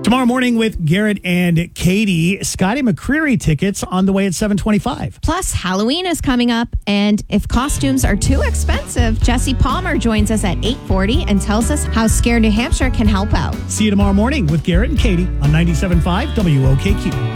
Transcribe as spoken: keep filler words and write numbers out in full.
Tomorrow morning with Garrett and Katie, Scotty McCreery tickets on the way at seven twenty-five. Plus, Halloween is coming up, and if costumes are too expensive, Jesse Palmer joins us at eight forty and tells us how Scare New Hampshire can help out. See you tomorrow morning with Garrett and Katie on ninety-seven point five W O K Q.